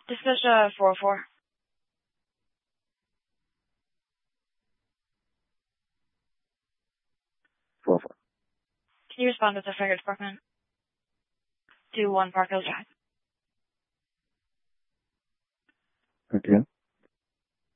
This is 404. 404. Can you respond with the fire department? 21 Park Hill Drive. Again?